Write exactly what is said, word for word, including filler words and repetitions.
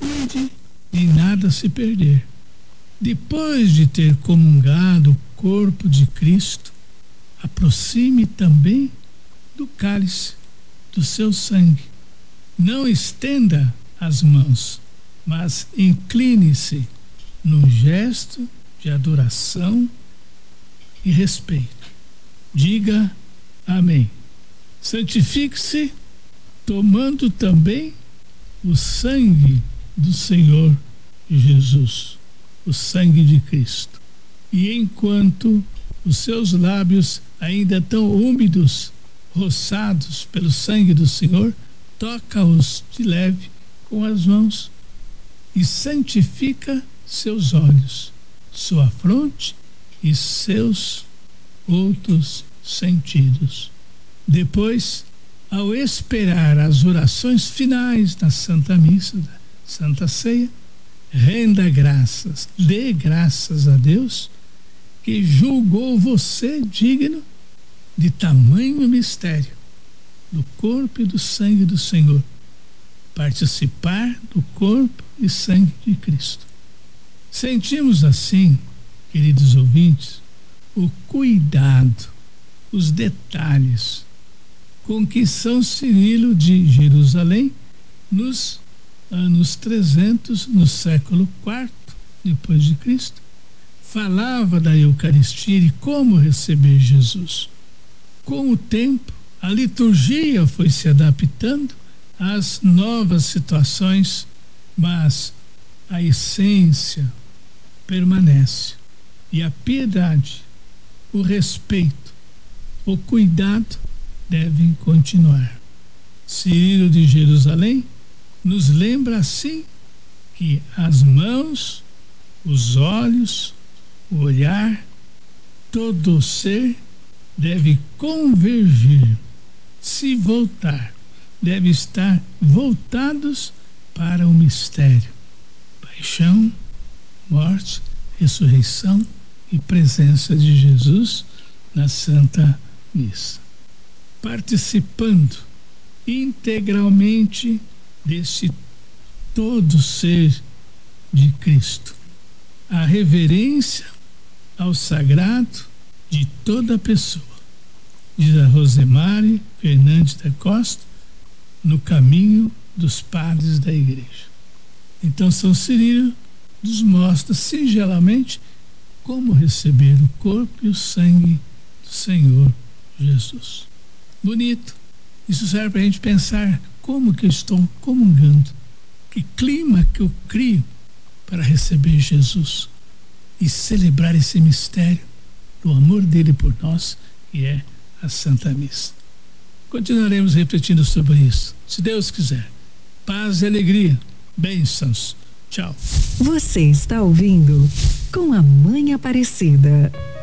cuide em nada se perder. Depois de ter comungado o corpo de Cristo, aproxime também do cálice do seu sangue. Não estenda as mãos, mas incline-se num gesto de adoração e respeito. Diga amém. Santifique-se tomando também o sangue do Senhor Jesus, o sangue de Cristo. E enquanto os seus lábios ainda estão úmidos, roçados pelo sangue do Senhor, toca-os de leve com as mãos e santifica seus olhos, sua fronte e seus outros sentidos. Depois, ao esperar as orações finais da Santa Missa, da Santa Ceia, renda graças, dê graças a Deus que julgou você digno de tamanho mistério do corpo e do sangue do Senhor, participar do corpo e sangue de Cristo. Sentimos assim, queridos ouvintes, o cuidado, os detalhes com que São Cirilo de Jerusalém, nos anos trezentos, no século quarto depois de Cristo, falava da Eucaristia e como receber Jesus. Com o tempo, a liturgia foi se adaptando às novas situações, mas a essência permanece. E a piedade, o respeito, o cuidado devem continuar. Cirilo de Jerusalém nos lembra assim que as mãos, os olhos, o olhar, todo o ser deve convergir, se voltar, deve estar voltados para o mistério: paixão, morte, ressurreição e presença de Jesus na Santa Missa. Participando integralmente desse todo ser de Cristo. A reverência ao sagrado de toda pessoa, diz a Rosemary Fernandes da Costa, no Caminho dos Padres da Igreja. Então São Cirilo nos mostra singelamente como receber o corpo e o sangue do Senhor Jesus. Bonito. Isso serve para a gente pensar como que eu estou comungando, que clima que eu crio para receber Jesus e celebrar esse mistério do amor dele por nós, que é a Santa Missa. Continuaremos refletindo sobre isso, se Deus quiser. Paz e alegria. Bênçãos. Tchau. Você está ouvindo Com a Mãe Aparecida.